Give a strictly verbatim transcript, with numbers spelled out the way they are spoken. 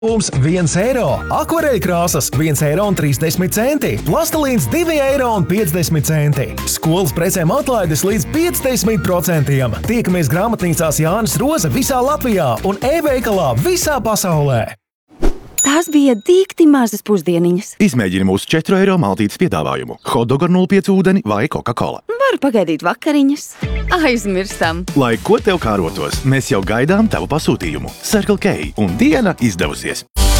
Mums viens eiro, akvareļkrāsas viens eiro un trīsdesmit centi, plastilīns divi eiro un piecdesmit centi. Skolas precēm atlaides līdz piecdesmit procentiem. Tiekamies grāmatnīcās Jānis Roze visā Latvijā un e-veikalā visā pasaulē. Tās bija dīkti mazas pusdieniņas. Izmēģini mūsu četru eiro maltītes piedāvājumu. Hotdog ar nulle pieci ūdeni vai Coca-Cola. Varu pagaidīt vakariņas. Aizmirstam. Lai ko tev kārotos, mēs jau gaidām tavu pasūtījumu. Circle K un diena izdevusies.